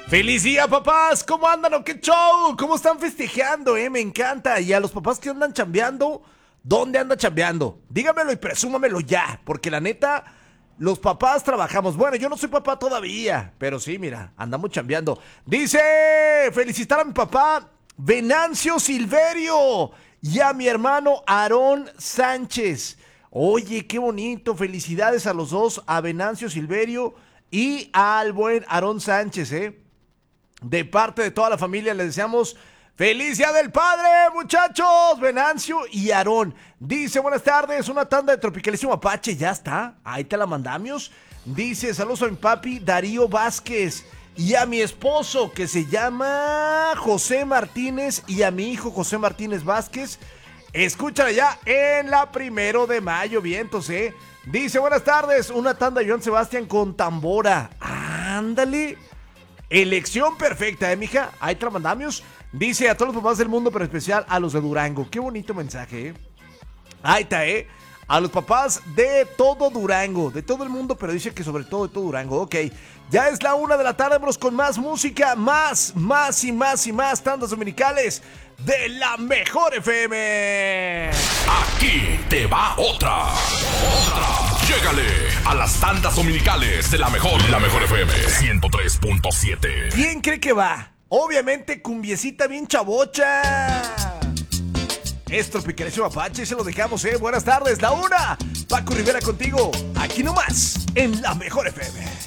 ¡Feliz día, papás! ¿Cómo andan o qué show? ¿Cómo están festejando, Me encanta. Y a los papás que andan chambeando, ¿dónde anda chambeando? Dígamelo y presúmamelo ya, porque la neta, los papás trabajamos. Bueno, yo no soy papá todavía, pero sí, mira, andamos chambeando. Dice, felicitar a mi papá, Venancio Silverio, y a mi hermano Aarón Sánchez. Oye, qué bonito. Felicidades a los dos, a Venancio Silverio y al buen Aarón Sánchez, De parte de toda la familia les deseamos ¡feliz día del padre, muchachos! Venancio y Aarón. Dice, buenas tardes, una tanda de Tropicalísimo Apache. Ya está, ahí te la mandamos. Dice, saludos a mi papi Darío Vázquez y a mi esposo que se llama José Martínez y a mi hijo José Martínez Vázquez. Escúchala ya en la 1 de mayo, vientos, Dice, buenas tardes, una tanda de Joan Sebastián con tambora. Ándale. Elección perfecta, mija. Ahí te la mandamos. Dice a todos los papás del mundo, pero en especial a los de Durango. Qué bonito mensaje, Ahí está, A los papás de todo Durango, de todo el mundo, pero dice que sobre todo de todo Durango. Ok, ya es la 1 de la tarde, bros, con más música, más tandas dominicales de la mejor FM. Aquí te va otra. Llégale a las tandas dominicales de la mejor FM 103.7. ¿Quién cree que va? Obviamente cumbiecita bien chavocha. Es Tropicalísimo Apache, se lo dejamos, Buenas tardes, la 1. Paco Rivera contigo, aquí nomás, en la mejor FM.